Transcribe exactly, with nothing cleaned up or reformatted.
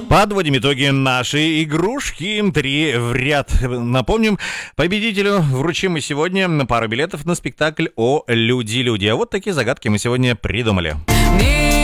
Подводим итоги нашей игрушки. Три в ряд. Напомним, победителю вручим мы сегодня пару билетов на спектакль «О люди-люди». А вот такие загадки мы сегодня придумали.